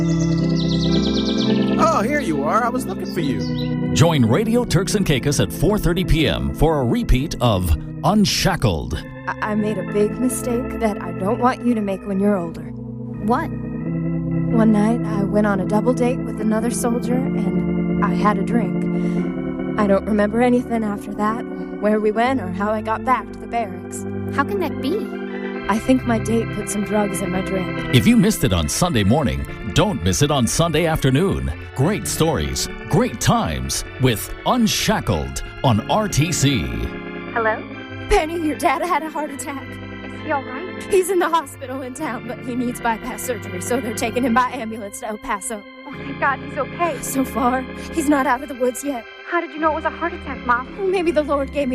Oh, here you are. I was looking for you. Join Radio Turks and Caicos at 4:30 p.m. for a repeat of Unshackled. I made a big mistake that I don't want you to make when you're older. What? One night, I went on a double date with another soldier, and I had a drink. I don't remember anything after that, where we went or how I got back to the barracks. How can that be? I think my date put some drugs in my drink. If you missed it on Sunday morning, don't miss it on Sunday afternoon. Great stories, great times with Unshackled on RTC. Hello? Penny, your dad had a heart attack. Is he all right? He's in the hospital in town, but he needs bypass surgery, so they're taking him by ambulance to El Paso. Oh, thank God he's okay. So far, he's not out of the woods yet. How did you know it was a heart attack, Mom? Maybe the Lord gave me